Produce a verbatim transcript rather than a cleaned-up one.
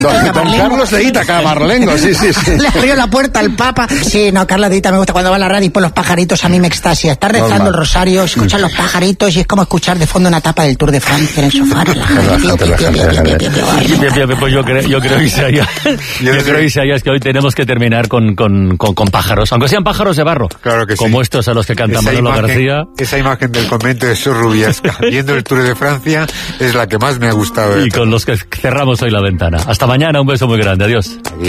Don, don Carlos de Ítaca, Marlengo, sí, sí, sí. Le abrió la puerta al Papa. Sí, no, Carlos de Ítaca me gusta cuando va a la radio y por los pajaritos a mí me extasia. Está rezando Normal. el rosario, escuchar los pajaritos y es como escuchar de fondo una etapa del Tour de Francia en el sofá. Pues yo creo, yo creo, Isaías, yo creo, Isaías, que hoy tenemos que terminar con, con, con, con pájaros, aunque sean pájaros de barro. Claro que sí. Como estos a los que canta esa Manolo imagen, García. Esa imagen del convento de Sor Rubiesca, viendo el Tour de Francia, es la que más me ha gustado. Y con los que cerramos hoy la ventana. Hasta mañana, un beso muy grande. Adiós. Adiós.